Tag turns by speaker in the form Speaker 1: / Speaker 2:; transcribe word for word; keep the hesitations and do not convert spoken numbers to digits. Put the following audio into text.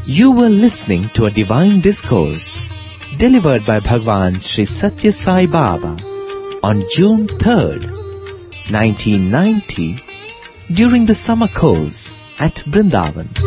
Speaker 1: You were listening to a divine discourse delivered by Bhagwan Sri Satya Sai Baba on June third, nineteen ninety, during the summer course at Brindavan.